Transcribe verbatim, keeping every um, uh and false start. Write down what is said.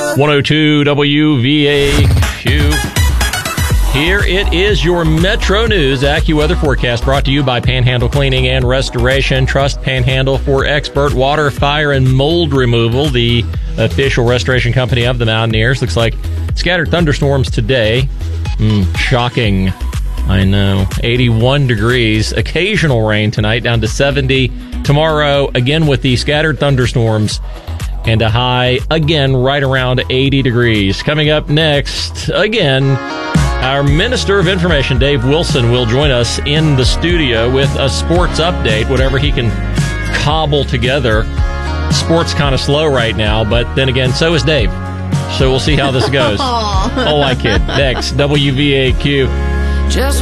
one oh two W V A Q. Here it is, your Metro News AccuWeather forecast, brought to you by Panhandle Cleaning and Restoration. Trust Panhandle for expert water, fire, and mold removal, the official restoration company of the Mountaineers. Looks like scattered thunderstorms today. Mm, shocking. I know. eighty-one degrees. Occasional rain tonight, down to seventy. Tomorrow, again with the scattered thunderstorms, and a high, again, right around eighty degrees. Coming up next, again, our Minister of Information, Dave Wilson, will join us in the studio with a sports update, whatever he can cobble together. Sports kind of slow right now, but then again, so is Dave. So we'll see how this goes. Oh, I kid. Next, W V A Q. Just